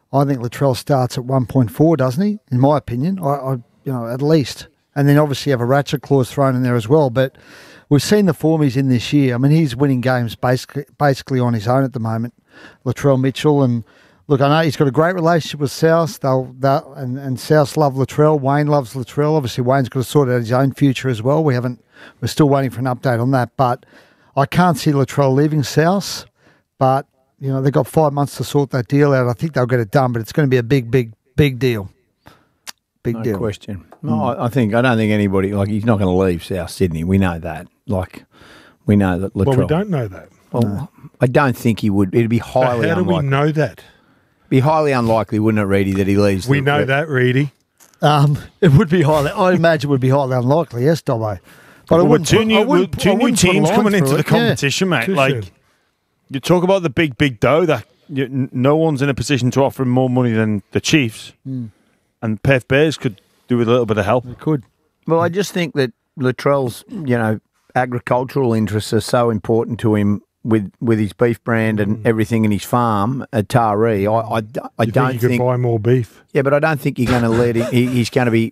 I think Latrell starts at 1.4, doesn't he? In my opinion, I at least. And then obviously have a ratchet clause thrown in there as well. But we've seen the form he's in this year. I mean, he's winning games basically on his own at the moment, Latrell Mitchell. And look, I know he's got a great relationship with South. And South love Latrell. Wayne loves Latrell. Obviously, Wayne's got to sort out his own future as well. We're still waiting for an update on that. But I can't see Latrell leaving South. But they've got 5 months to sort that deal out. I think they'll get it done, but it's going to be a big deal. Big deal. No question. No, I don't think anybody, he's not going to leave South Sydney. We know that. We know that Latrell. Well, we don't know that. Well, no. I don't think he would. It'd be highly unlikely. How do we know that? Be highly unlikely, wouldn't it, Reedy, that he leaves? We know that, Reedy. It would be highly. I imagine it would be highly unlikely. Yes, Dobbo. But two new teams coming into the competition, mate. You talk about the big dough that no one's in a position to offer him more money than the Chiefs, and Perth Bears could do with a little bit of help. They could. Well, I just think that Latrell's agricultural interests are so important to him with his beef brand and everything in his farm at Taree. I don't think you could buy more beef. Yeah, but I don't think you're going to let him. He's going to be,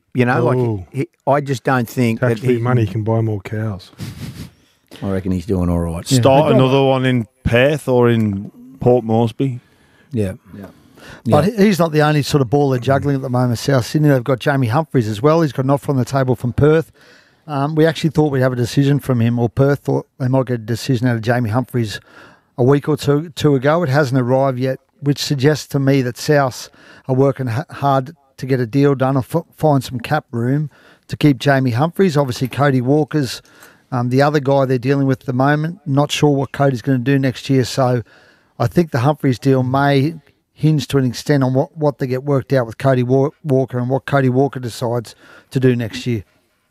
I just don't think that money can buy more cows. I reckon he's doing all right. Yeah. Start another one in Perth or in Port Moresby. Yeah. But he's not the only sort of ball they're juggling at the moment, South Sydney. They've got Jamie Humphries as well. He's got an offer on the table from Perth. We actually thought we'd have a decision from him, or Perth thought they might get a decision out of Jamie Humphries a week or two ago. It hasn't arrived yet, which suggests to me that South are working hard to get a deal done or find some cap room to keep Jamie Humphries. Obviously, Cody Walker's the other guy they're dealing with at the moment. Not sure what Cody's going to do next year, so I think the Humphries deal may hinge to an extent on what they get worked out with Cody Walker and what Cody Walker decides to do next year.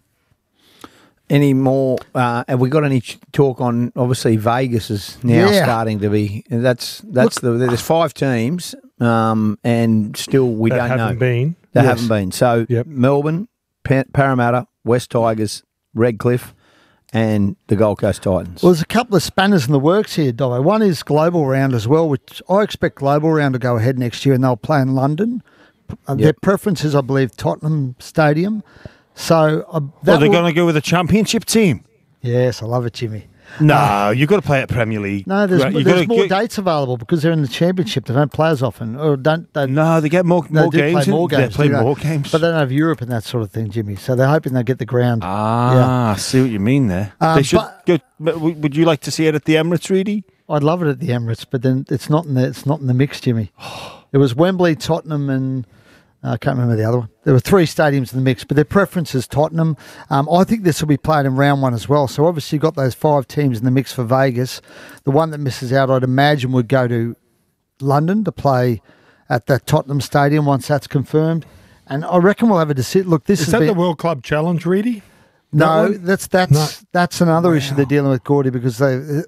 Any more? Have we got any talk on? Obviously, Vegas is now starting to be. There's 5 teams, and still we don't know. They haven't been. So Melbourne, Parramatta, West Tigers, Redcliffe, and the Gold Coast Titans. Well, there's a couple of spanners in the works here, Dobbo. One is Global Round as well, which I expect Global Round to go ahead next year, and they'll play in London. Their preference is, I believe, Tottenham Stadium. So they're going to go with a championship team. Yes, I love it, Jimmy. No, you've got to play at Premier League. No, there's more dates available because they're in the championship. They don't play as often, or don't. No, they get more games. They play more games, but they don't have Europe and that sort of thing, Jimmy. So they're hoping they get the ground. I see what you mean there. They should. Would you like to see it at the Emirates, Reedy? I'd love it at the Emirates, but then it's not in the mix, Jimmy. It was Wembley, Tottenham, and I can't remember the other one. There were 3 stadiums in the mix, but their preference is Tottenham. I think this will be played in round 1 as well. So obviously you've got those 5 teams in the mix for Vegas. The one that misses out, I'd imagine, would go to London to play at that Tottenham Stadium once that's confirmed. And I reckon we'll have a decision. Look, is that the World Club Challenge, Reedy? No, that's another issue they're dealing with, Gordy, because they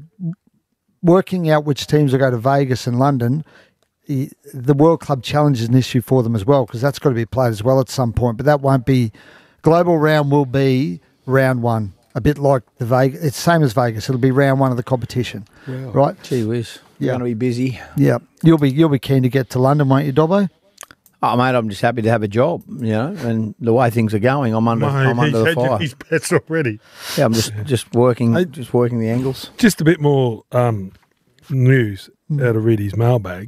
working out which teams will go to Vegas and London. The World Club Challenge is an issue for them as well, because that's got to be played as well at some point. But that won't be. Global Round will be round 1, a bit like the Vegas. It's same as Vegas. It'll be round 1 of the competition, right? Gee whiz, you're going to be busy. Yeah, you'll be keen to get to London, won't you, Dobbo? Oh, mate, I'm just happy to have a job, and the way things are going, I'm under the fire. He's pets already. Yeah, I'm just working the angles. Just a bit more news out of Reedy's mailbag.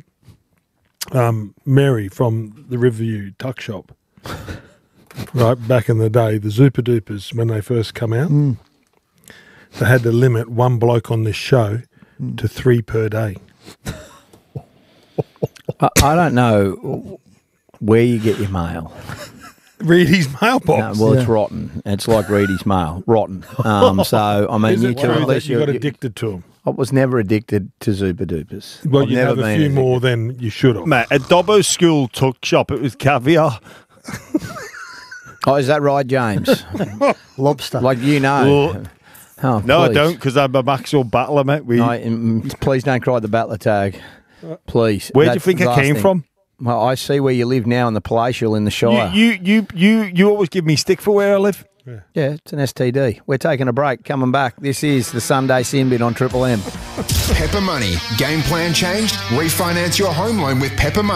Mary from the Riverview Tuck Shop, right back in the day, the Zupa Dupas, when they first come out, they had to limit one bloke on this show to 3 per day. I don't know where you get your mail. Reedy's mailbox. No, it's rotten. It's like Reedy's mail, rotten. So I mean, is it true that you got addicted to them? I was never addicted to Zupa Dupas. Well, you have a few more than you should have. Mate, at Dobbo's school tuck shop, it was caviar. Oh, is that right, James? Lobster. Like you know. No, I don't, because I'm a Maxwell battler, mate. Please don't cry the battler tag. Please. Where do you think it came from? Well, I see where you live now in the palatial in the Shire. You always give me stick for where I live. Yeah, it's an STD. We're taking a break. Coming back. This is the Sunday Sin Bin on Triple M. Pepper Money. Game plan changed? Refinance your home loan with Pepper Money.